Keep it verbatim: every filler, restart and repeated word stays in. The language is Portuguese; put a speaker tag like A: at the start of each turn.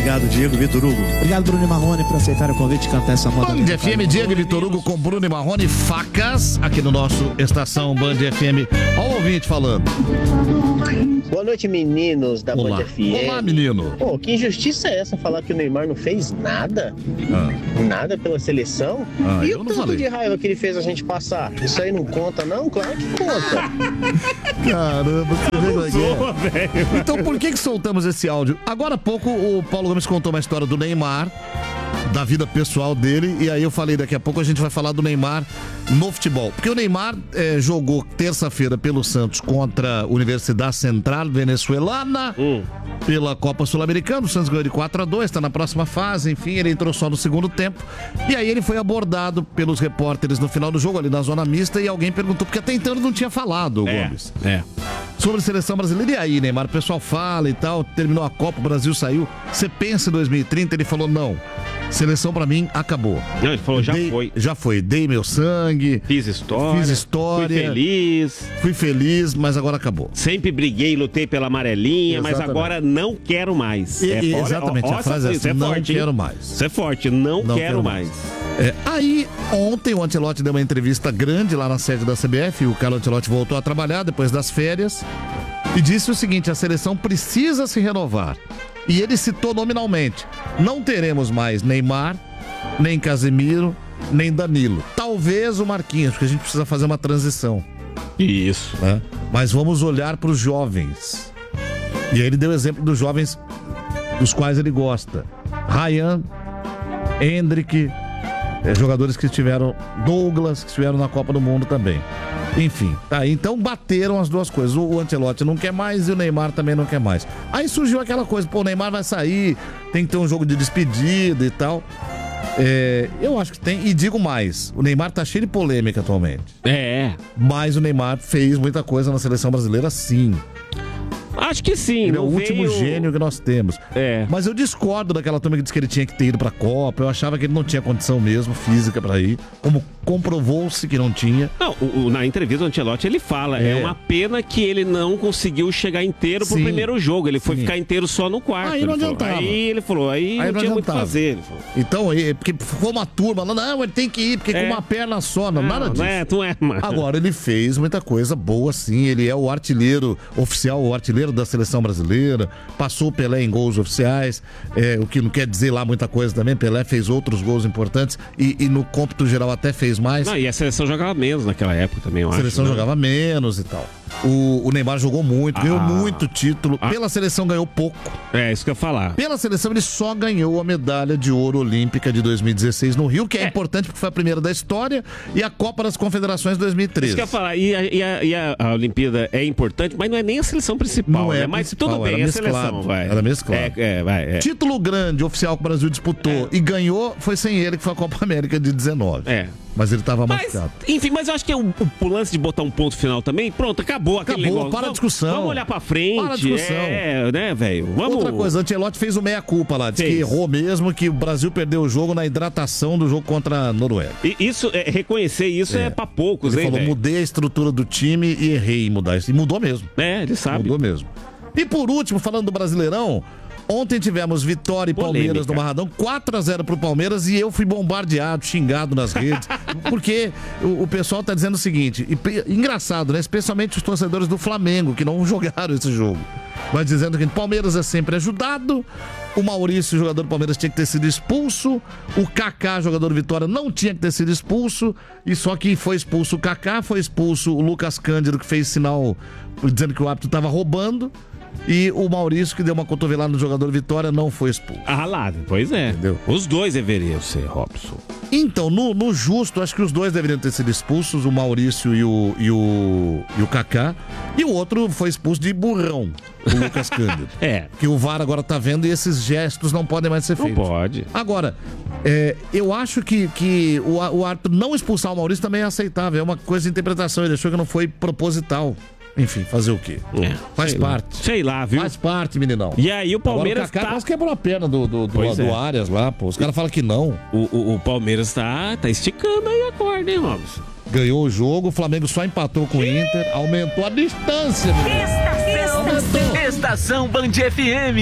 A: Obrigado, Diego e Vitor Hugo.
B: Obrigado, Bruno e Marrone, por aceitar o convite e cantar essa moda.
C: Band F M, Diego e Vitor Hugo com Bruno e Marrone, facas, aqui no nosso Estação Band F M. Olha o ouvinte falando.
D: Boa noite, meninos da
C: Olá.
D: Band F M.
C: Olá, menino.
D: Pô, que injustiça é essa falar que o Neymar não fez nada?
C: Ah.
D: Nada pela seleção?
C: Ah,
D: e
C: eu
D: o
C: não
D: tanto
C: falei.
D: de raiva que ele fez a gente passar? Isso aí não conta, não? Claro que conta.
C: Caramba, você vê como é que é.
E: Zoa, velho.
C: Então por que que soltamos esse áudio? Agora há pouco o Paulo Gomes contou uma história do Neymar, da vida pessoal dele, e aí eu falei, daqui a pouco a gente vai falar do Neymar no futebol. Porque o Neymar eh, jogou terça-feira pelo Santos contra a Universidade Central Venezuelana,
E: Hum.
C: pela Copa Sul-Americana. O Santos ganhou de quatro a dois, está na próxima fase, enfim, ele entrou só no segundo tempo. E aí ele foi abordado pelos repórteres no final do jogo, ali na zona mista, e alguém perguntou, porque até então ele não tinha falado, o
E: É,
C: Gomes.
E: é.
C: Sobre a seleção brasileira. E aí, Neymar? O pessoal fala e tal, terminou a Copa, o Brasil saiu. Você pensa em dois mil e trinta? Ele falou, não. Seleção pra mim acabou.
E: Não, ele falou, já
C: Dei-
E: foi.
C: Já foi. Dei meu sangue,
E: Fiz história.
C: fiz história.
E: Fui feliz.
C: Fui feliz, mas agora acabou.
E: Sempre briguei, lutei pela amarelinha, mas
C: Exatamente.
E: agora não quero mais.
C: E-
E: É
C: e-
E: fora-
C: exatamente,
E: ó,
C: a
E: ó,
C: frase é
E: isso
C: essa, não
E: forte, hein?
C: quero mais.
E: Isso é forte, não,
C: Não
E: quero,
C: quero
E: mais.
C: É, aí, ontem o Ancelotti deu uma entrevista grande lá na sede da C B F, o Carlo Ancelotti voltou a trabalhar depois das férias e disse o seguinte, a seleção precisa se renovar. E ele citou nominalmente, não teremos mais Neymar, nem Casemiro, nem Danilo. Talvez o Marquinhos, porque a gente precisa fazer uma transição.
E: Isso.
C: Né? Mas vamos olhar para os jovens. E aí ele deu exemplo dos jovens dos quais ele gosta. Ryan, Hendrick, eh, jogadores que estiveram, Douglas, que estiveram na Copa do Mundo também. Enfim, tá, então bateram as duas coisas. O, o Ancelotti não quer mais e o Neymar também não quer mais. Aí surgiu aquela coisa, pô, o Neymar vai sair, tem que ter um jogo de despedida e tal. É, eu acho que tem, e digo mais, o Neymar tá cheio de polêmica atualmente.
E: É.
C: Mas o Neymar fez muita coisa na seleção brasileira, sim.
E: Acho que sim.
C: Ele é o
E: não
C: último
E: veio-
C: gênio que nós temos.
E: É.
C: Mas eu discordo daquela turma que disse que ele tinha que ter ido pra Copa. Eu achava que ele não tinha condição mesmo, física, pra ir. Como comprovou-se que não tinha.
E: Não, o- o- na entrevista do Ancelotti ele fala, é.
C: É.
E: uma pena que ele não conseguiu chegar inteiro pro
C: Sim.
E: primeiro jogo. Ele foi
C: Sim.
E: ficar inteiro só no quarto.
C: Aí não
E: ele falou.
C: adiantava.
E: Aí ele falou, aí,
C: Aí
E: não
C: não
E: tinha muito o que
C: adiantava.
E: fazer. Ele falou.
C: Então, aí, porque ficou uma turma lá, não, ele tem que ir, porque
E: É.
C: com uma perna só, não, nada
E: Não,
C: disso.
E: não é, não é, mano.
C: Agora, ele fez muita coisa boa, sim. Ele é o artilheiro oficial, o artilheiro da seleção brasileira. Passou o Pelé em gols oficiais, é, o que não quer dizer lá muita coisa também. Pelé fez outros gols importantes e, e no cômputo geral até fez mais.
E: Não, e a seleção jogava menos naquela época também, eu
C: A
E: acho.
C: seleção
E: né?
C: jogava menos e tal. O, o Neymar jogou muito, ganhou
E: Ah.
C: muito título.
E: Ah.
C: Pela seleção ganhou pouco.
E: É, isso que eu ia falar.
C: Pela seleção ele só ganhou a medalha de ouro olímpica de dois mil e dezesseis no Rio, que é, importante porque foi a primeira da história, e a Copa das Confederações dois mil e treze.
E: Isso que eu ia falar, e a, e a- e a- a Olimpíada é importante, mas não é nem a seleção principal,
C: Não é
E: né?
C: a
E: Mas
C: principal,
E: tudo bem,
C: era
E: é a
C: mesclado,
E: seleção, vai.
C: era mesclado.
E: É, é, vai, é.
C: Título grande oficial que o Brasil disputou e ganhou foi sem ele, que foi a Copa América de dezenove.
E: É.
C: Mas ele tava
E: Mas,
C: machucado.
E: enfim, mas eu acho que é o, o lance de botar um ponto final também, pronto, acabou aquele
C: Acabou,
E: negócio.
C: para a
E: Vamos-
C: discussão.
E: Vamos olhar pra frente.
C: Para a discussão.
E: É, né, velho? Vamos...
C: Outra coisa, Ancelotti fez o meia-culpa lá, disse
E: Fez.
C: que errou mesmo, que o Brasil perdeu o jogo na hidratação do jogo contra a Noruega.
E: E isso, é, reconhecer isso é,
C: É.
E: pra poucos,
C: Ele
E: hein,
C: falou,
E: velho?
C: mudei a estrutura do time e errei em mudar isso. E mudou mesmo.
E: É, ele sabe.
C: Mudou mesmo. E por último, falando do Brasileirão, ontem tivemos Vitória e
E: Polêmica.
C: Palmeiras no Barradão, quatro a zero pro Palmeiras, e eu fui bombardeado, xingado nas redes, porque o, o pessoal tá dizendo o seguinte, e, pe- engraçado, né? Especialmente os torcedores do Flamengo, que não jogaram esse jogo. Mas dizendo que o Palmeiras é sempre ajudado, o Maurício, jogador do Palmeiras, tinha que ter sido expulso, o Kaká, jogador do Vitória, não tinha que ter sido expulso, e só que foi expulso o Kaká, foi expulso o Lucas Cândido, que fez sinal dizendo que o árbitro estava roubando, e o Maurício, que deu uma cotovelada no jogador Vitória, não foi expulso.
E: Ah lá, pois é.
C: Entendeu?
E: Os dois deveriam ser, Robson.
C: Então, no, no justo, acho que os dois deveriam ter sido expulsos, o Maurício e o, e o, e o Kaká. E o outro foi expulso de burrão, o Lucas Cândido.
E: É.
C: Que o V A R agora tá vendo e esses gestos não podem mais ser
E: Não
C: feitos.
E: pode.
C: Agora, é, eu acho que, que o, o árbitro não expulsar o Maurício também é aceitável. É uma coisa de interpretação. Ele achou que não foi proposital. Enfim, fazer o quê?
E: É,
C: Faz
E: sei
C: parte.
E: lá. Sei lá, viu?
C: Faz parte, meninão.
E: E aí o Palmeiras
C: Agora, o Kaká
E: tá...
C: quase quebrou a perna do, do, do,
E: Pois
C: do
E: é.
C: Arias lá, pô. Os caras falam que não.
E: O, o, o Palmeiras tá, tá esticando aí a corda, hein, Robson?
C: Ganhou o jogo, o Flamengo só empatou com o Inter, aumentou a distância, menino.
F: Estação, Estação Band F M.